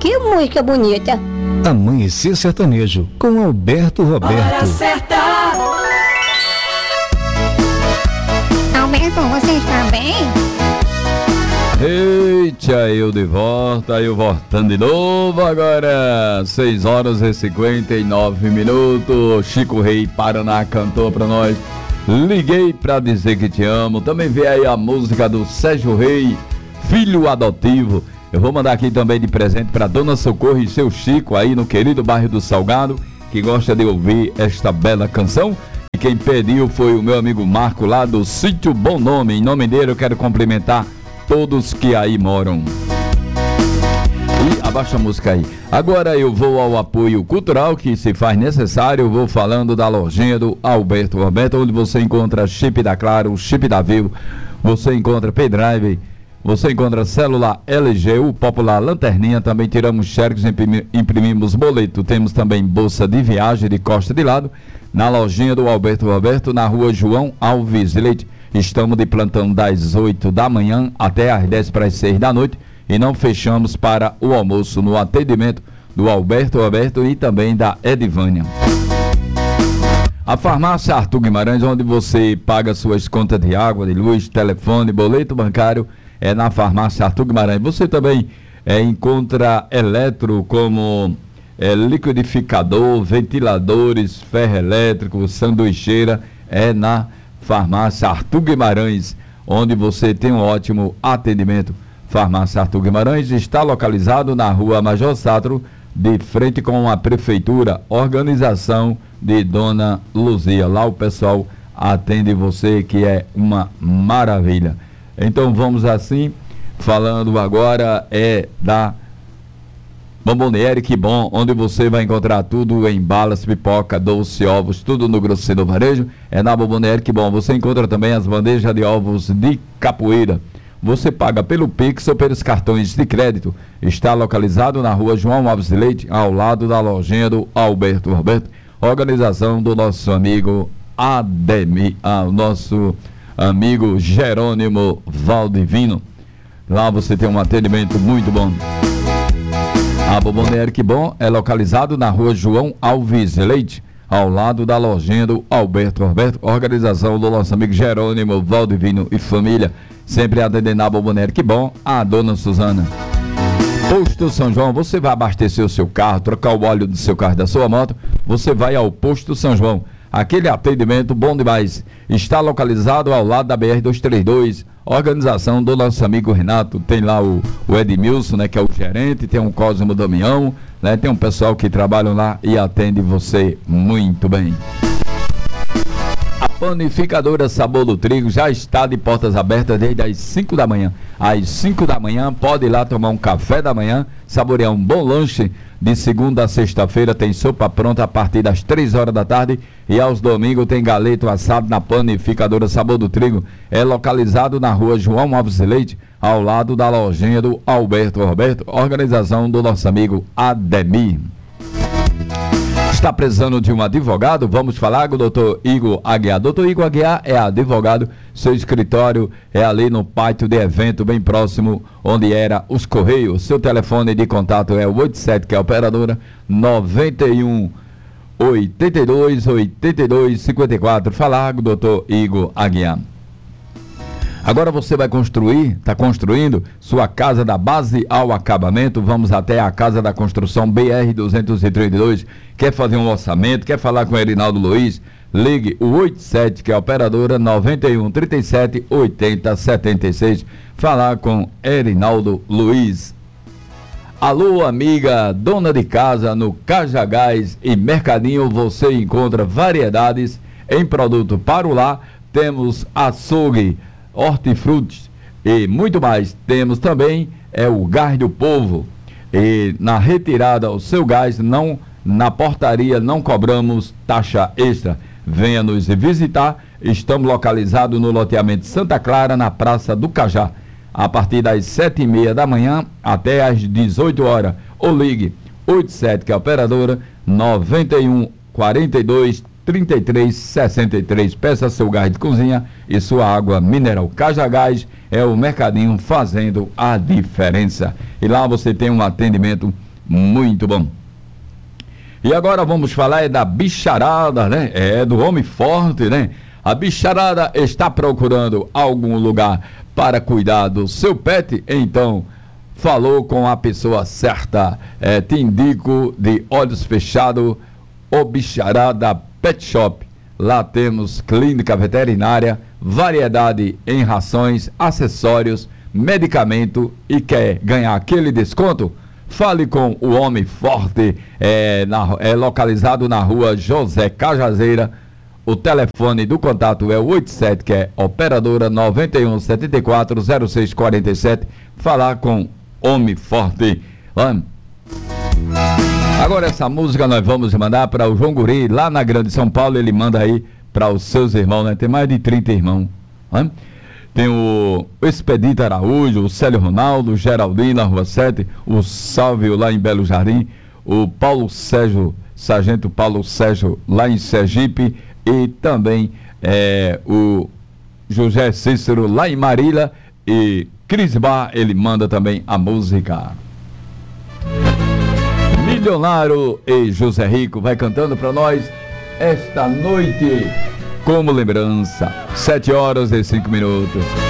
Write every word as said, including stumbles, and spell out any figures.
Que música bonita. Amanhecer Sertanejo, com Alberto Roberto. Hora certa. Alberto, você está bem? Eita, eu de volta, eu voltando de novo agora, seis horas e cinquenta e nove minutos, Chico Rei Paraná cantou pra nós, liguei pra dizer que te amo, também veio aí a música do Sérgio Rei, Filho Adotivo. Eu vou mandar aqui também de presente pra Dona Socorro e seu Chico aí no querido bairro do Salgado, que gosta de ouvir esta bela canção. E quem pediu foi o meu amigo Marco lá do Sítio Bom Nome. Em nome dele eu quero cumprimentar todos que aí moram. E abaixa a música aí. Agora eu vou ao apoio cultural que se faz necessário. Eu vou falando da lojinha do Alberto Roberto, onde você encontra chip da Claro, chip da Vivo, você encontra pendrive, você encontra celular L G, o popular lanterninha. Também tiramos xerox, imprimimos boleto. Temos também bolsa de viagem de costa de lado na lojinha do Alberto Roberto, na rua João Alves Leite. Estamos de plantão das oito da manhã até às dez para as seis da noite e não fechamos para o almoço no atendimento do Alberto Roberto e também da Edivânia. A farmácia Arthur Guimarães, onde você paga suas contas de água, de luz, telefone, boleto bancário, é na farmácia Arthur Guimarães. Você também é, encontra eletro como é, liquidificador, ventiladores, ferro elétrico, sanduicheira, é na Farmácia Arthur Guimarães, onde você tem um ótimo atendimento. Farmácia Arthur Guimarães está localizado na rua Major Satro, de frente com a prefeitura, organização de Dona Luzia. Lá o pessoal atende você, que é uma maravilha. Então vamos assim, falando agora é da Bomboniere Que Bom, onde você vai encontrar tudo em balas, pipoca, doce, ovos, tudo no grosseiro varejo. É na Bomboniere Que Bom. Você encontra também as bandejas de ovos de capoeira. Você paga pelo Pix ou pelos cartões de crédito. Está localizado na rua João Alves Leite, ao lado da lojinha do Alberto Roberto. Organização do nosso amigo Ademir, ah, o nosso amigo Jerônimo Valdivino. Lá você tem um atendimento muito bom. A Bomboniere Que Bom é localizado na rua João Alves Leite, ao lado da lojinha do Alberto Roberto, organização do nosso amigo Jerônimo Valdivino e família, sempre atendendo a Bomboniere Que Bom, a dona Suzana. Posto São João, você vai abastecer o seu carro, trocar o óleo do seu carro e da sua moto, você vai ao Posto São João. Aquele atendimento bom demais. Está localizado ao lado da B R duzentos e trinta e dois, organização do nosso amigo Renato. Tem lá o, o Edmilson, né, que é o gerente, tem um Cosmo Damião, né, tem um pessoal que trabalha lá e atende você muito bem. A panificadora Sabor do Trigo já está de portas abertas desde as cinco da manhã. Às cinco da manhã, pode ir lá tomar um café da manhã, saborear um bom lanche. De segunda a sexta-feira tem sopa pronta a partir das três horas da tarde e aos domingos tem galeto assado na panificadora Sabor do Trigo. É localizado na rua João Alves Leite, ao lado da lojinha do Alberto Roberto, organização do nosso amigo Ademir. Está precisando de um advogado? Vamos falar com o doutor Igor Aguiar. doutor Igor Aguiar é advogado, seu escritório é ali no pátio de evento, bem próximo onde era os Correios. Seu telefone de contato é o oitenta e sete, que é a operadora, noventa e um, oitenta e dois, oitenta e dois, cinquenta e quatro. Falar com o doutor Igor Aguiar. Agora você vai construir, está construindo sua casa da base ao acabamento. Vamos até a Casa da Construção B R duzentos e trinta e dois. Quer fazer um orçamento? Quer falar com o Erinaldo Luiz? Ligue o oitenta e sete, que é a operadora, noventa e um, trinta e sete, oitenta, setenta e seis. Falar com Erinaldo Luiz. Alô, amiga dona de casa, no Cajagás e Mercadinho você encontra variedades em produto para o lar. Temos açougue, hortifrutis e muito mais. Temos também é o gás do povo, e na retirada o seu gás, não na portaria, não cobramos taxa extra. Venha nos visitar. Estamos localizados no loteamento Santa Clara, na Praça do Cajá, a partir das sete e meia da manhã até às dezoito horas. Ou ligue oitenta e sete, que é a operadora, noventa e um, quarenta e dois, trinta e três, sessenta e três. Peça seu gás de cozinha e sua água mineral. Cajagás é o mercadinho fazendo a diferença. E lá você tem um atendimento Muito bom. E agora vamos falar é da bicharada, né? É do homem forte, né? A bicharada está procurando algum lugar para cuidar do seu pet, então falou com a pessoa certa. É, te indico de olhos fechados o Bicharada Pet Shop. Lá temos clínica veterinária, variedade em rações, acessórios, medicamento e quer ganhar aquele desconto? Fale com o homem forte, é, na, é localizado na rua José Cajazeira. O telefone do contato é o oitenta e sete, que é operadora noventa e um, setenta e quatro, zero seis quarenta e sete. Falar com homem forte. Agora essa música nós vamos mandar para o João Guri, lá na Grande São Paulo. Ele manda aí para os seus irmãos, né? Tem mais de trinta irmãos. Hein? Tem o Expedito Araújo, o Célio Ronaldo, o Geraldinho na Rua sete, o Sálvio lá em Belo Jardim, o Paulo Sérgio, Sargento Paulo Sérgio lá em Sergipe e também é, o José Cícero lá em Marília e Cris Bar, ele manda também a música. Milionário e José Rico vai cantando para nós esta noite como lembrança. Sete horas e cinco minutos.